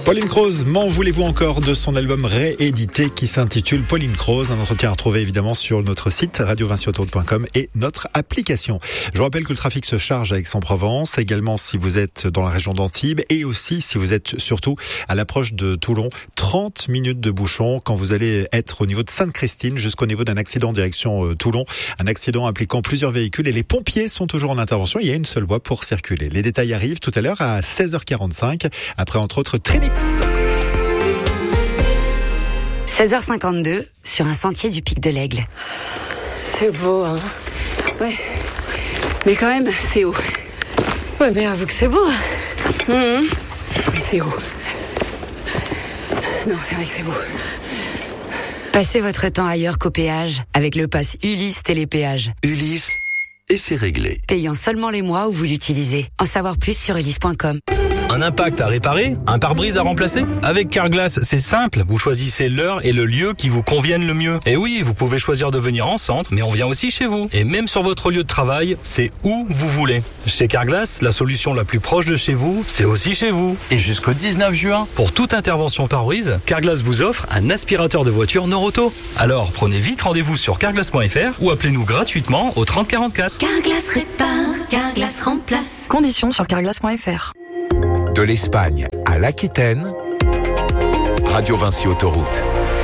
Pauline Croze, m'en voulez-vous encore de son album réédité qui s'intitule Pauline Croze. Un entretien à retrouver évidemment sur notre site radiovinciautoroute.com et notre application. Je vous rappelle que le trafic se charge à Aix-en-Provence, également si vous êtes dans la région d'Antibes et aussi si vous êtes surtout à l'approche de Toulon. 30 minutes de bouchon quand vous allez être au niveau de Sainte-Christine jusqu'au niveau d'un accident en direction Toulon. Un accident impliquant plusieurs véhicules et les pompiers sont toujours en intervention. Il y a une seule voie pour circuler. Les détails arrivent tout à l'heure à 16h45 après entre autres Trinix. 16h52 sur un sentier du Pic de l'Aigle. C'est beau, hein. Ouais. Mais quand même, c'est haut. Ouais, mais avoue que c'est beau. Mais c'est haut. Non, c'est vrai que c'est beau. Passez votre temps ailleurs qu'au péage avec le pass Ulysse Télépéage. Ulysse, et c'est réglé. Payant seulement les mois où vous l'utilisez. En savoir plus sur ulysse.com. Un impact à réparer? Un pare-brise à remplacer? Avec Carglass, c'est simple. Vous choisissez l'heure et le lieu qui vous conviennent le mieux. Et oui, vous pouvez choisir de venir en centre, mais on vient aussi chez vous. Et même sur votre lieu de travail, c'est où vous voulez. Chez Carglass, la solution la plus proche de chez vous, c'est aussi chez vous. Et jusqu'au 19 juin, pour toute intervention pare-brise, Carglass vous offre un aspirateur de voiture Noroto. Alors, prenez vite rendez-vous sur carglass.fr ou appelez-nous gratuitement au 30 44. Carglass répare, Carglass remplace. Conditions sur carglass.fr. De l'Espagne à l'Aquitaine, Radio Vinci Autoroute.